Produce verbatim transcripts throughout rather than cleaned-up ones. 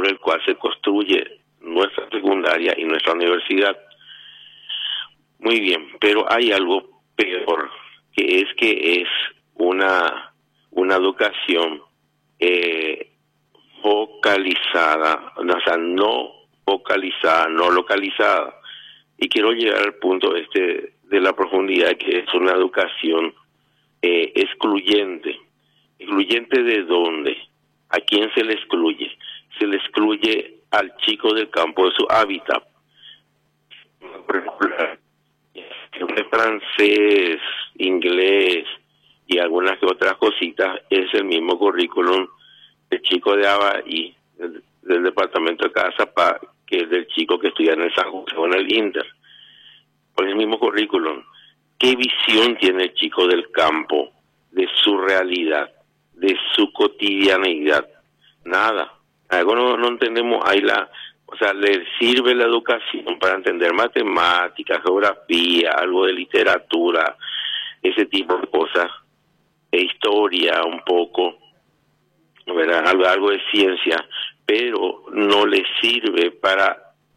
sobre el cual se construye nuestra secundaria y nuestra universidad. Muy bien, pero hay algo peor, que es que es una, una educación eh, focalizada, o sea, no focalizada, no localizada. Y quiero llegar al punto este de la profundidad, que es una educación eh, excluyente. ¿Excluyente de dónde? ¿A quién se le excluye? Se le excluye al chico del campo de su hábitat. El francés, inglés y algunas que otras cositas es el mismo currículum del chico de Abahí, del, del departamento de Cazapá, que es del chico que estudia en el San José o en el Inter. Por el mismo currículum. ¿Qué visión tiene el chico del campo de su realidad, de su cotidianidad? Nada. Algo no, no entendemos. Ahí la, o sea, le sirve la educación para entender matemáticas, geografía, algo de literatura, ese tipo de cosas, e historia un poco, ¿verdad? Algo, algo de ciencia, pero no le sirve para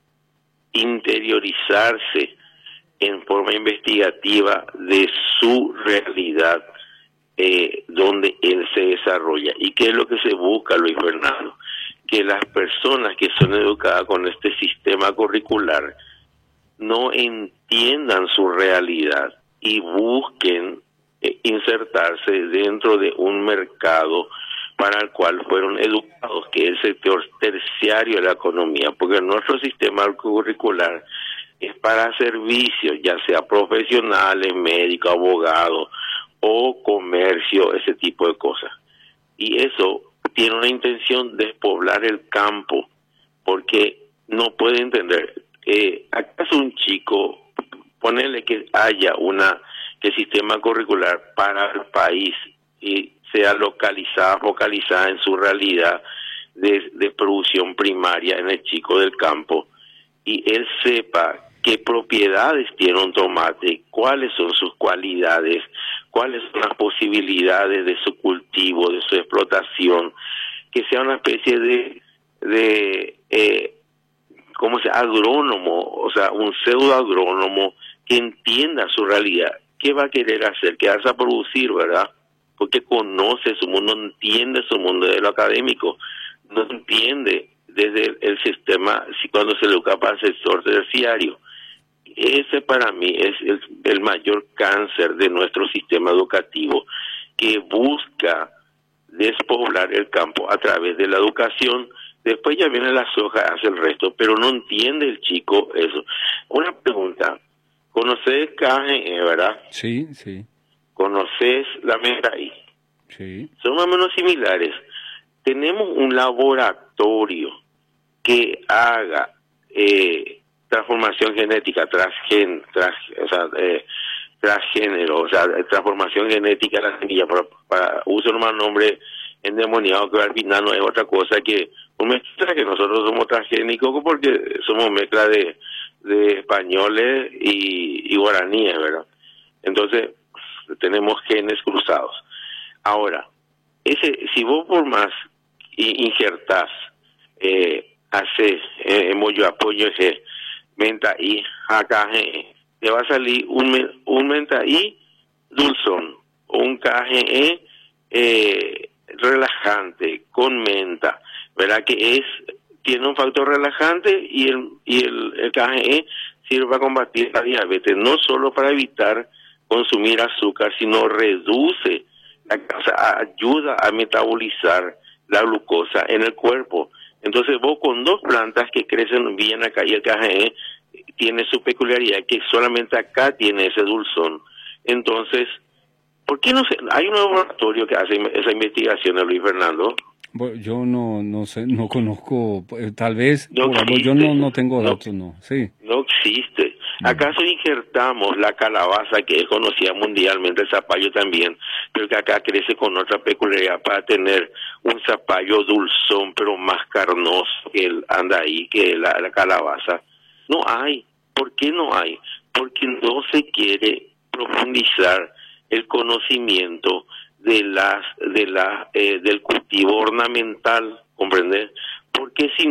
interiorizarse en forma investigativa de su realidad, eh, donde él se desarrolla. ¿Y qué es lo que se busca, Luis Fernando? Que las personas que son educadas con este sistema curricular no entiendan su realidad y busquen eh, insertarse dentro de un mercado para el cual fueron educados, que es el sector terciario de la economía, porque nuestro sistema curricular es para servicios, ya sea profesionales, médicos, abogados o comercio, ese tipo de cosas. Y eso tiene una intención de despoblar el campo, porque no puede entender, eh, ¿acaso un chico, ponerle que haya una, que el sistema curricular para el país y sea localizada, focalizada en su realidad de, de producción primaria en el chico del campo, y él sepa qué propiedades tiene un tomate, cuáles son sus cualidades, cuáles son las posibilidades de su cultivo, de su explotación, que sea una especie de, de eh, ¿cómo se llama? Agrónomo, o sea, un pseudo agrónomo que entienda su realidad. ¿Qué va a querer hacer? Quedarse a producir, ¿verdad? Porque conoce su mundo, no entiende su mundo de lo académico, no entiende desde el, el sistema, si cuando se le educa para el sector terciario. Ese para mí es el, el mayor cáncer de nuestro sistema educativo, que busca despoblar el campo a través de la educación. Después ya viene la soja, hace el resto, pero no entiende el chico eso. Una pregunta, ¿conoces K G E, verdad? Sí, sí. ¿Conoces la Mengraí? Sí. Son más o menos similares. Tenemos un laboratorio que haga eh, transformación genética, transgen, tras, o sea, eh, transgénero, o sea, transformación genética de la semilla, para, para uso nomás nombre endemoniado, que al final no es otra cosa que un mezcla, que nosotros somos transgénicos porque somos mezcla de, de españoles y, y guaraníes, ¿verdad? Entonces, tenemos genes cruzados. Ahora, ese, si vos por más injertás, eh, haces, eh, mollo apoyo ese, menta y K G E, te va a salir un, un menta y dulzón, o un K G E eh, relajante, con menta, ¿verdad? Que es, tiene un factor relajante, y el, y el, el K G E sirve para combatir la diabetes, no solo para evitar consumir azúcar, sino reduce, la, o sea, ayuda a metabolizar la glucosa en el cuerpo. Entonces vos con dos plantas que crecen bien acá, y el K G E tiene su peculiaridad, que solamente acá tiene ese dulzón. Entonces, ¿por qué no se, hay un laboratorio que hace esa investigación, Luis Fernando? Bueno, yo no no sé, no conozco, eh, tal vez, No por algo, existe, yo no no tengo no, datos, no, sí. No existe. No. ¿Acaso injertamos la calabaza, que es conocida mundialmente, el zapallo también, pero que acá crece con otra peculiaridad para tener un zapallo dulzón, pero más carnoso que el anda ahí, que la, la calabaza? No hay. ¿Por qué no hay? Porque no se quiere profundizar el conocimiento de las de la eh, del cultivo ornamental, ¿comprender? Porque si